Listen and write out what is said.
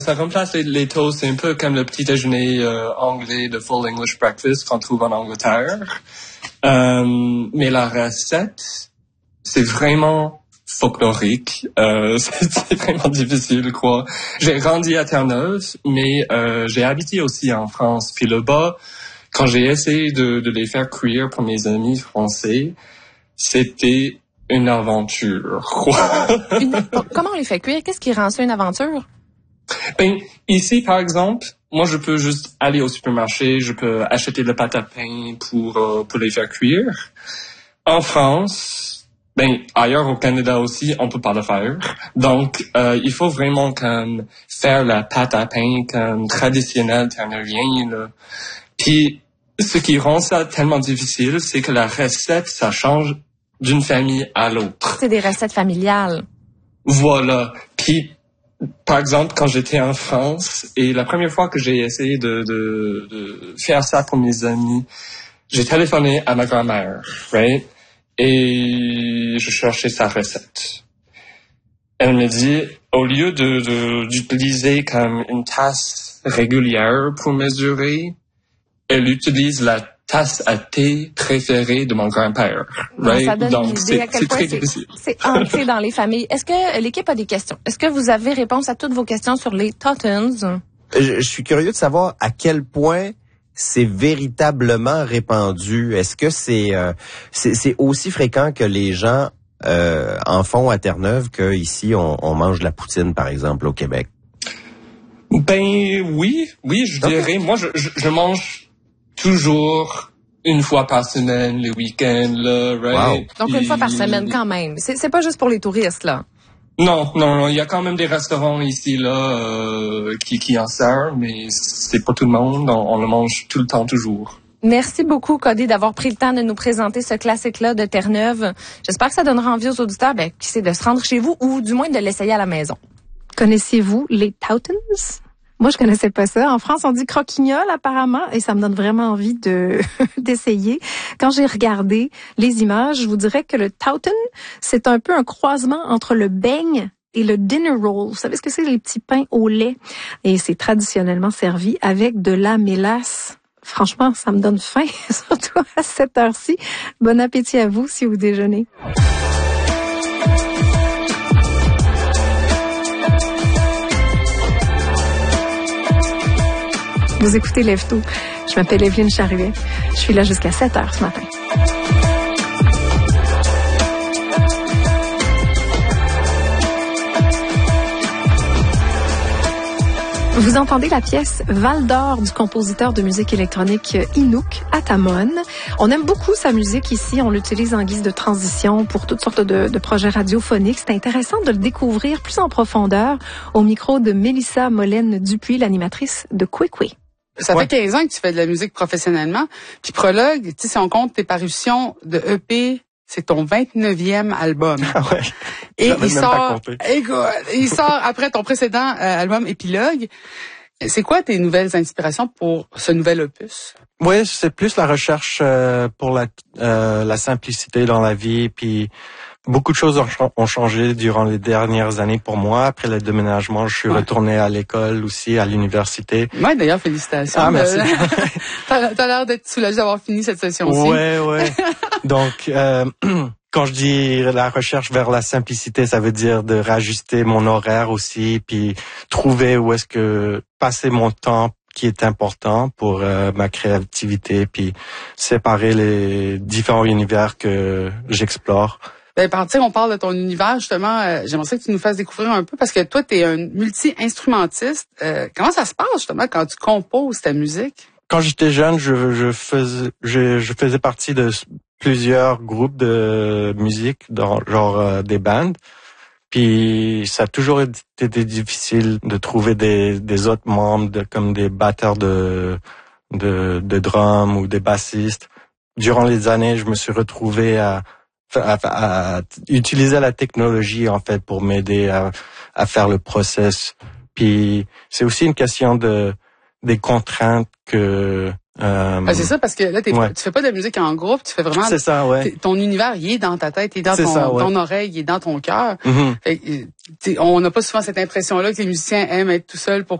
Ça remplace les toasts, c'est un peu comme le petit déjeuner anglais de Full English Breakfast qu'on trouve en Angleterre. Mais la recette, c'est vraiment folklorique. C'est vraiment difficile, quoi. J'ai grandi à Terre-Neuve, mais j'ai habité aussi en France. Puis là-bas, quand j'ai essayé de les faire cuire pour mes amis français, c'était une aventure, quoi. Comment on les fait cuire? Qu'est-ce qui rend ça une aventure? Ben, ici, par exemple, moi, je peux juste aller au supermarché, je peux acheter de pâte à pain pour les faire cuire. En France, ben, ailleurs au Canada aussi, on peut pas le faire. Donc, il faut vraiment comme faire la pâte à pain comme traditionnelle terre-neuvienne, là. Puis, ce qui rend ça tellement difficile, c'est que la recette, ça change d'une famille à l'autre. C'est des recettes familiales. Voilà. Puis, par exemple, quand j'étais en France, et la première fois que j'ai essayé de faire ça pour mes amis, j'ai téléphoné à ma grand-mère, right? Et je cherchais sa recette. Elle me dit, au lieu d'utiliser comme une tasse régulière pour mesurer, elle utilise la tasse à thé préférée de mon grand-père. Right? Ça donne Donc, une idée à quel point très difficile. C'est ancré dans les familles. Est-ce que l'équipe a des questions? Est-ce que vous avez réponse à toutes vos questions sur les Tottens? Je suis curieux de savoir à quel point c'est véritablement répandu. Est-ce que c'est aussi fréquent que les gens en font à Terre-Neuve qu'ici on mange de la poutine, par exemple, au Québec? Ben oui, je dirais. Moi, je mange toujours une fois par semaine, les week-ends, là, right? Wow. Donc, une fois par semaine, quand même. C'est pas juste pour les touristes, là. Non. Il y a quand même des restaurants ici, là, qui en servent, mais c'est pas tout le monde. On le mange tout le temps, toujours. Merci beaucoup, Cody, d'avoir pris le temps de nous présenter ce classique-là de Terre-Neuve. J'espère que ça donnera envie aux auditeurs, qui sait, de se rendre chez vous ou du moins de l'essayer à la maison. Connaissez-vous les Tottens? Moi, je connaissais pas ça. En France, on dit croquignol, apparemment, et ça me donne vraiment envie d'essayer. Quand j'ai regardé les images, je vous dirais que le Totten, c'est un peu un croisement entre le beigne et le dinner roll. Vous savez ce que c'est, les petits pains au lait? Et c'est traditionnellement servi avec de la mélasse. Franchement, ça me donne faim, surtout à cette heure-ci. Bon appétit à vous si vous déjeunez. Vous écoutez Lève-Tôt. Je m'appelle Evelyne Charruet. Je suis là jusqu'à 7h ce matin. Vous entendez la pièce Val d'Or du compositeur de musique électronique Inouk Atamon. On aime beaucoup sa musique ici. On l'utilise en guise de transition pour toutes sortes de projets radiophoniques. C'est intéressant de le découvrir plus en profondeur au micro de Mélissa Molène-Dupuis, l'animatrice de Kwekwe. Ça fait 15 ans que tu fais de la musique professionnellement. Puis Prologue, tu sais, si on compte tes parutions de EP, c'est ton 29e album. Ah ouais. Et il sort après ton précédent album Épilogue. C'est quoi tes nouvelles inspirations pour ce nouvel opus? Oui, c'est plus la recherche pour la simplicité dans la vie, puis beaucoup de choses ont changé durant les dernières années pour moi. Après le déménagement, je suis retourné à l'école aussi, à l'université. Ouais, d'ailleurs, félicitations. Ah, merci. T'as l'air d'être soulagé d'avoir fini cette session-ci. Ouais. Donc, quand je dis la recherche vers la simplicité, ça veut dire de réajuster mon horaire aussi, puis trouver où est-ce que passer mon temps qui est important pour ma créativité, puis séparer les différents univers que j'explore. Ben, on parle de ton univers, justement. J'aimerais ça que tu nous fasses découvrir un peu, parce que toi, tu es un multi-instrumentiste. Comment ça se passe, justement, quand tu composes ta musique? Quand j'étais jeune, je faisais partie de plusieurs groupes de musique, genre des bands. Puis ça a toujours été difficile de trouver des autres membres, comme des batteurs de drum ou des bassistes. Durant les années, je me suis retrouvé à utiliser la technologie, en fait, pour m'aider à faire le process. Puis c'est aussi une question des contraintes que C'est ça, parce que là, tu fais pas de la musique en groupe, tu fais vraiment... C'est ça, ouais. Ton univers, il est dans ta tête, il est dans ton oreille, il est dans ton cœur. Mm-hmm. On n'a pas souvent cette impression-là que les musiciens aiment être tout seuls pour